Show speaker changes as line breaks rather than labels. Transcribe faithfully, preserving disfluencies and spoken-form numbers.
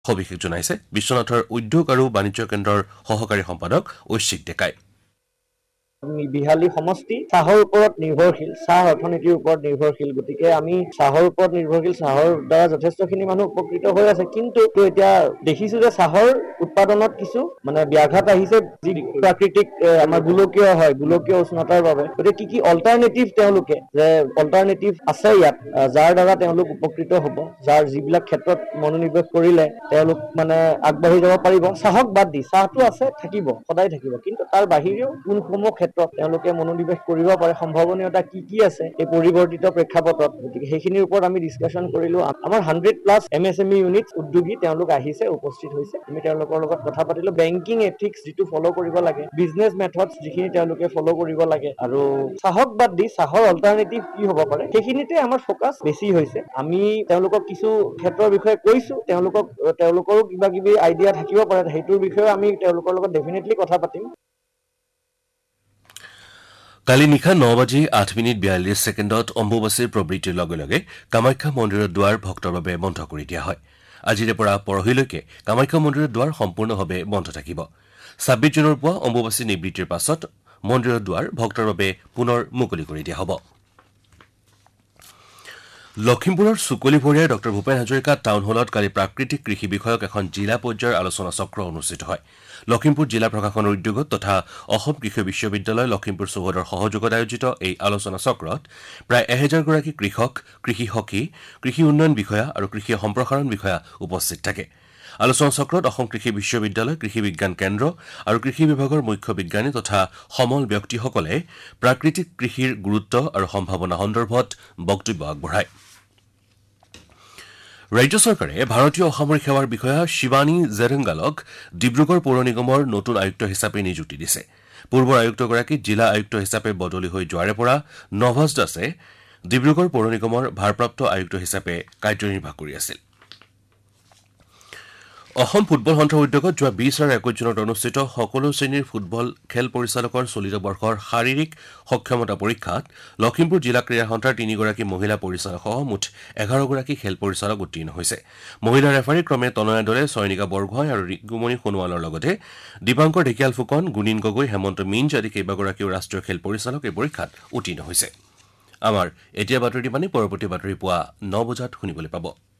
সবিশেষ জনাইছে বিশ্বনাথৰ উদ্যোগ আৰু বাণিজ্য কেন্দ্ৰৰ সহকাৰী সম্পাদক ঐশ্বিক ডেকাই।
বিহালী সমষ্টি চাহৰ ওপৰত নিৰ্ভৰশীল, চাহ অৰ্থনীতিৰ ওপৰত নিৰ্ভৰশীল, গতিকে আমি চাহৰ ওপৰত নিৰ্ভৰশীল, চাহৰ দ্বাৰা যথেষ্টখিনি মানুহ উপকৃত হৈ আছে। কিন্তু এতিয়া দেখিছো যে চাহৰ উৎপাদনত কিছু মানে ব্যাঘাত আহিছে, যি প্ৰাকৃতিক আমাৰ গোলকীয় হয় গোলকীয় উষ্ণতাৰ বাবে। গতিকে কি কি অল্টাৰনেটিভ তেওঁলোকে যে অল্টাৰনেটিভ আছে ইয়াত, যাৰ দ্বাৰা তেওঁলোক উপকৃত হ'ব, যাৰ যিবিলাক ক্ষেত্ৰত মনোনিৱেশ কৰিলে তেওঁলোক মানে আগবাঢ়ি যাব পাৰিব। চাহক বাদ দি, চাহটো আছে থাকিব সদায় থাকিব, কিন্তু তাৰ বাহিৰেও কোনসমূহ ক্ষেত্ৰত তেওঁলোকে মনোনিৱেশ কৰিব পাৰে, সম্ভাৱনীয়তা কি কি আছে এই পৰিৱৰ্তিত প্ৰেক্ষাপটত। গতিকে সেইখিনিৰ ওপৰত আমি ডিছকাশ্যন কৰিলো। আমাৰ hundred plus M S M E unit উদ্যোগী তেওঁলোক আহিছে, উপস্থিত হৈছে। আমি তেওঁলোকৰ লগত কথা পাতিলো। বেংকিং এথিক্স যিটো ফ'ল' কৰিব লাগে, বিজনেছ মেথডছ যিখিনি তেওঁলোকে ফ'ল' কৰিব লাগে, আৰু চাহক বাদ দি চাহৰ অল্টাৰনেটিভ কি হ'ব পাৰে সেইখিনিতে আমাৰ ফ'কাছ বেছি হৈছে। আমি তেওঁলোকক কিছু ক্ষেত্ৰৰ বিষয়ে কৈছো, তেওঁলোকক তেওঁলোকৰো কিবা কিবি আইডিয়া থাকিব পাৰে, সেইটোৰ বিষয়ে আমি তেওঁলোকৰ লগত ডেফিনেটলি কথা পাতিম।
কালি নিশা ন বাজি আঠ মিনিট বিয়াল্লিছ ছেকেণ্ডত অম্বুবাচীৰ প্ৰবৃত্তিৰ লগে লগে কামাখ্যা মন্দিৰৰ দুৱাৰ ভক্তৰ বাবে বন্ধ কৰি দিয়া হয়। আজিৰে পৰা পৰহিলৈকে কামাখ্যা মন্দিৰৰ দুৱাৰ সম্পূৰ্ণভাৱে বন্ধ থাকিব। ছাব্বিছ জুনৰ পুৱা অম্বুবাচী নিবৃত্তিৰ পাছত মন্দিৰৰ দুৱাৰ ভক্তৰ বাবে পুনৰ মুকলি কৰি দিয়া হ'ব। লখিমপুৰৰ চুকলিভৰীয়াৰ ড ভূপেন হাজৰিকা টাউন হলত কালি প্ৰাকৃতিক কৃষি বিষয়ক এখন জিলা পৰ্যায়ৰ আলোচনা চক্ৰ অনুষ্ঠিত হয়। লখিমপুৰ জিলা প্ৰশাসনৰ উদ্যোগত তথা অসম কৃষি বিশ্ববিদ্যালয় লখিমপুৰ চৌহদৰ সহযোগত আয়োজিত এই আলোচনা চক্ৰত প্ৰায় এহেজাৰগৰাকী কৃষক, কৃষি সখী, কৃষি উন্নয়ন বিষয়া আৰু কৃষি সম্প্ৰসাৰণ বিষয়া উপস্থিত থাকে। আলোচনা চক্ৰত অসম কৃষি বিশ্ববিদ্যালয়, কৃষি বিজ্ঞান কেন্দ্ৰ আৰু কৃষি বিভাগৰ মুখ্য বিজ্ঞানী তথা সমল ব্যক্তিসকলে প্ৰাকৃতিক কৃষিৰ গুৰুত্ব আৰু সম্ভাৱনা সন্দৰ্ভত বক্তব্য আগবঢ়ায়। ৰাজ্য চৰকাৰে ভাৰতীয় অসামৰিক সেৱাৰ বিষয়া শিৱানী জেৰেংগালক ডিব্ৰুগড় পৌৰ নিগমৰ নতুন আয়ুক্ত হিচাপে নিযুক্তি দিছে। পূৰ্বৰ আয়ুক্তগৰাকী জিলা আয়ুক্ত হিচাপে বদলি হৈ যোৱাৰে পৰা নভাজ দাসে ডিব্ৰুগড় পৌৰ নিগমৰ ভাৰপ্ৰাপ্ত আয়ুক্ত হিচাপে কাৰ্যনিৰ্বাহ কৰি আছিল। অসম ফুটবল সন্থাৰ উদ্যোগত যোৱা বিছ আৰু একৈছ জুনত অনুষ্ঠিত সকলো শ্ৰেণীৰ ফুটবল খেল পৰিচালকৰ চলিত বৰ্ষৰ শাৰীৰিক সক্ষমতা পৰীক্ষাত লখিমপুৰ জিলা ক্ৰীড়া সন্থাৰ তিনিগৰাকী মহিলা পৰিচালকসহ মুঠ এঘাৰগৰাকী খেল পৰিচালক উত্তীৰ্ণ হৈছে। মহিলা ৰেফাৰী ক্ৰমে তনয়া দলে চয়নিকা বৰগোহাঁই আৰু ৰিংকুমণি সোণোৱালৰ লগতে দীপাংকৰ ঢেকিয়াল ফুকন, গুণীন গগৈ, হেমন্ত মিঞ্জ আদি কেইবাগৰাকীও ৰাষ্ট্ৰীয় খেল পৰিচালক এই পৰীক্ষাত উত্তীৰ্ণ হৈছে। আমাৰ এতিয়া বাতৰি মানে পৰৱৰ্তী বাতৰি পুৱা ন বজাত শুনিবলৈ পাব।